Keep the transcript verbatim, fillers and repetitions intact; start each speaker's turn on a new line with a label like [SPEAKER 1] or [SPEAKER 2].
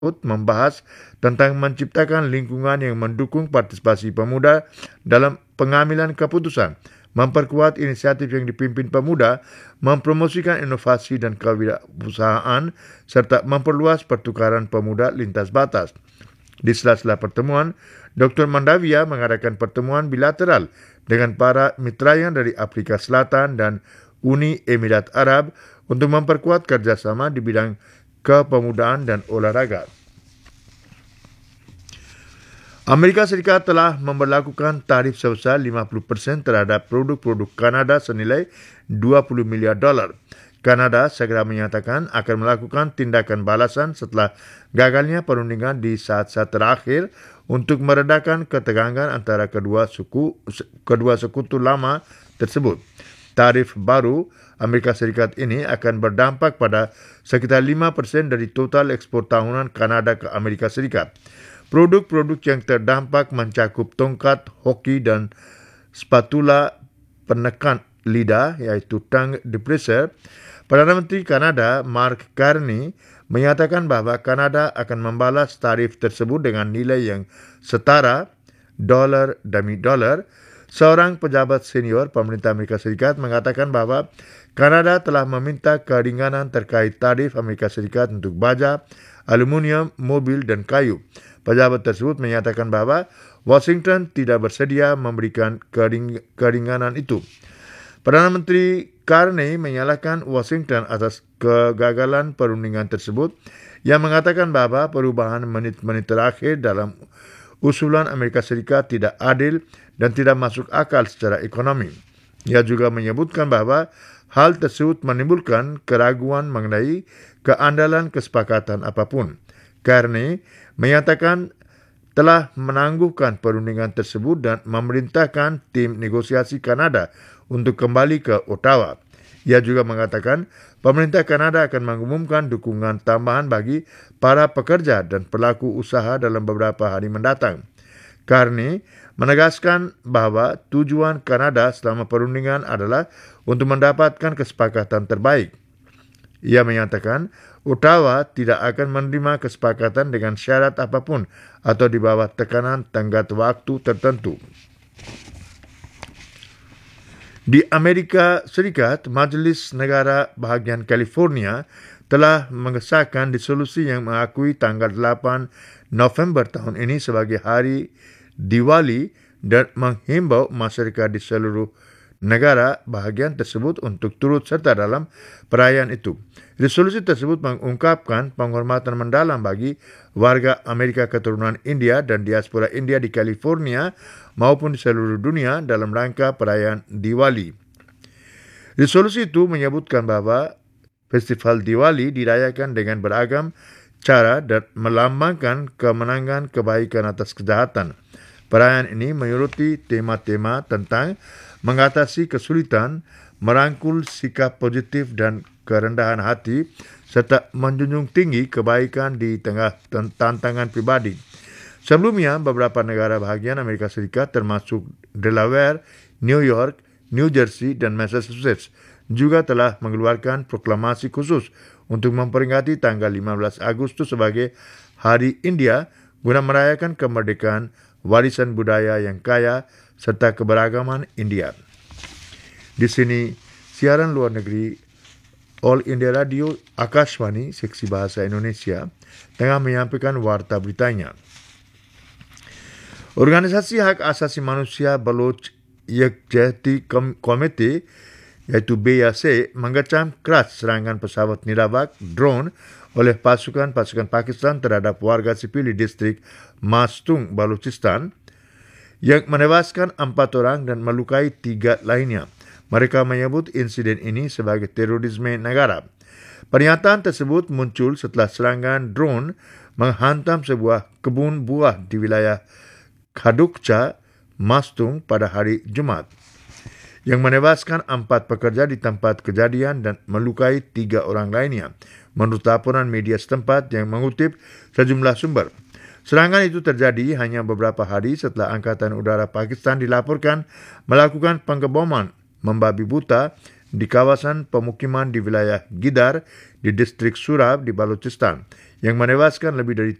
[SPEAKER 1] membahas tentang menciptakan lingkungan yang mendukung partisipasi pemuda dalam pengambilan keputusan, memperkuat inisiatif yang dipimpin pemuda, mempromosikan inovasi dan kewirausahaan, serta memperluas pertukaran pemuda lintas batas. Di sela-sela pertemuan, Doktor Mandavia mengadakan pertemuan bilateral dengan para mitranya dari Afrika Selatan dan Uni Emirat Arab untuk memperkuat kerjasama di bidang kepemudaan dan olahraga. Amerika Serikat telah memberlakukan tarif sebesar lima puluh persen terhadap produk-produk Kanada senilai dua puluh miliar dolar. Kanada segera menyatakan akan melakukan tindakan balasan setelah gagalnya perundingan di saat-saat terakhir untuk meredakan ketegangan antara kedua suku kedua sekutu lama tersebut. Tarif baru Amerika Serikat ini akan berdampak pada sekitar lima persen dari total ekspor tahunan Kanada ke Amerika Serikat. Produk-produk yang terdampak mencakup tongkat, hoki dan spatula penekan lidah yaitu tongue depressor. Perdana Menteri Kanada Mark Carney menyatakan bahwa Kanada akan membalas tarif tersebut dengan nilai yang setara dolar demi dolar. Seorang pejabat senior pemerintah Amerika Serikat mengatakan bahwa Kanada telah meminta keringanan terkait tarif Amerika Serikat untuk baja, aluminium, mobil dan kayu. Pejabat tersebut menyatakan bahwa Washington tidak bersedia memberikan kering, keringanan itu. Perdana Menteri Carney menyalahkan Washington atas kegagalan perundingan tersebut yang mengatakan bahwa perubahan menit-menit terakhir dalam usulan Amerika Serikat tidak adil dan tidak masuk akal secara ekonomi. Ia juga menyebutkan bahwa hal tersebut menimbulkan keraguan mengenai keandalan kesepakatan apapun. Carney menyatakan telah menangguhkan perundingan tersebut dan memerintahkan tim negosiasi Kanada untuk kembali ke Ottawa. Ia juga mengatakan pemerintah Kanada akan mengumumkan dukungan tambahan bagi para pekerja dan pelaku usaha dalam beberapa hari mendatang. Carney menegaskan bahwa tujuan Kanada selama perundingan adalah untuk mendapatkan kesepakatan terbaik. Ia menyatakan Ottawa tidak akan menerima kesepakatan dengan syarat apapun atau di bawah tekanan tenggat waktu tertentu. Di Amerika Serikat, Majelis Negara Bahagian California telah mengesahkan resolusi yang mengakui tanggal delapan November tahun ini sebagai hari Diwali dan menghimbau masyarakat di seluruh negara bahagian tersebut untuk turut serta dalam perayaan itu. Resolusi tersebut mengungkapkan penghormatan mendalam bagi warga Amerika keturunan India dan diaspora India di California maupun di seluruh dunia dalam rangka perayaan Diwali. Resolusi itu menyebutkan bahwa Festival Diwali dirayakan dengan beragam cara dan melambangkan kemenangan kebaikan atas kejahatan. Perayaan ini menyoroti tema-tema tentang mengatasi kesulitan, merangkul sikap positif dan kerendahan hati, serta menjunjung tinggi kebaikan di tengah tantangan pribadi. Sebelumnya, beberapa negara bahagian Amerika Serikat termasuk Delaware, New York, New Jersey, dan Massachusetts juga telah mengeluarkan proklamasi khusus untuk memperingati tanggal lima belas Agustus sebagai Hari India guna merayakan kemerdekaan, warisan budaya yang kaya, serta keberagaman India. Di sini, siaran luar negeri All India Radio Akashvani, Seksi Bahasa Indonesia, tengah menyampaikan warta beritanya. Organisasi Hak Asasi Manusia Baloch Yekjahti Committee, yaitu B Y C, mengecam keras serangan pesawat nirabak drone oleh pasukan-pasukan Pakistan terhadap warga sipil di distrik Mastung, Balochistan, yang menewaskan empat orang dan melukai tiga lainnya. Mereka menyebut insiden ini sebagai terorisme negara. Pernyataan tersebut muncul setelah serangan drone menghantam sebuah kebun buah di wilayah Khadukcha, Mastung pada hari Jumat, yang menewaskan empat pekerja di tempat kejadian dan melukai tiga orang lainnya, menurut laporan media setempat yang mengutip sejumlah sumber. Serangan itu terjadi hanya beberapa hari setelah Angkatan Udara Pakistan dilaporkan melakukan pengeboman membabi buta di kawasan pemukiman di wilayah Gidar di distrik Surab di Balochistan, yang menewaskan lebih dari